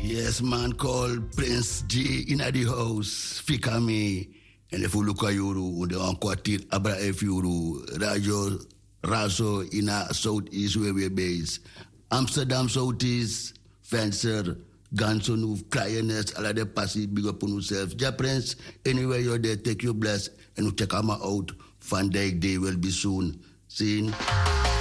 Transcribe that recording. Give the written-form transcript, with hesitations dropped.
Yes, man called Prince G in the house. Fika me. En if you look at you, the Anquatit Abra F Euro, Radio Raso in a Southeast where we're based. Amsterdam Southeast, Fencer, Ganson, Crioness, all of the passive, big up on yourself. Ja Prince, anywhere you're there, take your bless and check them out. Van Dijk Day will be soon. Seen.